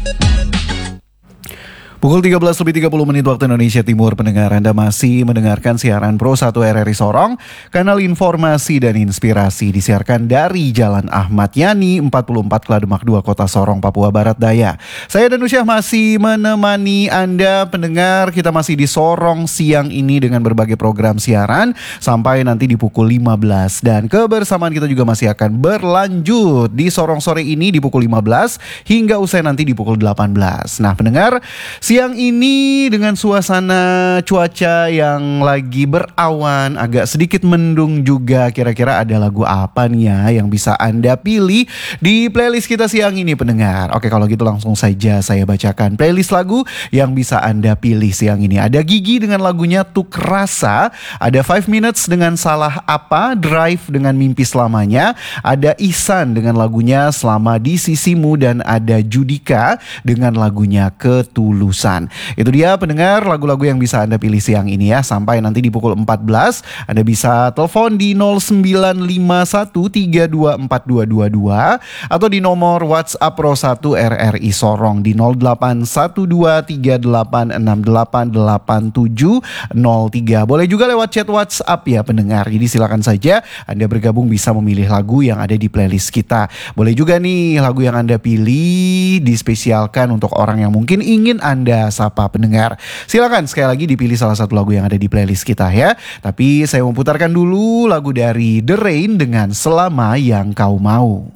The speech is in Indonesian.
Pukul 13.30 waktu Indonesia Timur, pendengar Anda masih mendengarkan siaran Pro 1 RRI Sorong, kanal informasi dan inspirasi disiarkan dari Jalan Ahmad Yani 44 Klademak 2 Kota Sorong, Papua Barat Daya. Saya Danusyah masih menemani Anda pendengar, kita masih di Sorong siang ini dengan berbagai program siaran sampai nanti di pukul 15 dan kebersamaan kita juga masih akan berlanjut di Sorong sore ini di pukul 15 hingga usai nanti di pukul 18. Nah pendengar, siang ini dengan suasana cuaca yang lagi berawan, agak sedikit mendung juga. Kira-kira ada lagu apa nih ya yang bisa Anda pilih di playlist kita siang ini pendengar? Oke, kalau gitu langsung saja saya bacakan playlist lagu yang bisa Anda pilih siang ini. Ada Gigi dengan lagunya Tuk Rasa, ada 5 Minutes dengan Salah Apa, Drive dengan Mimpi Selamanya, ada Ihsan dengan lagunya Selama di Sisimu, dan ada Judika dengan lagunya Ketulusan. Itu dia pendengar lagu-lagu yang bisa Anda pilih siang ini ya. Sampai nanti di pukul 14 Anda bisa telepon di 0951324222 atau di nomor WhatsApp Pro 1 RRI Sorong di 081238688703. Boleh juga lewat chat WhatsApp ya pendengar. Jadi silakan saja Anda bergabung, bisa memilih lagu yang ada di playlist kita. Boleh juga nih lagu yang Anda pilih dispesialkan untuk orang yang mungkin ingin Anda sapa pendengar. Silakan sekali lagi dipilih salah satu lagu yang ada di playlist kita ya. Tapi saya mau putarkan dulu lagu dari The Rain dengan Selama Yang Kau Mau.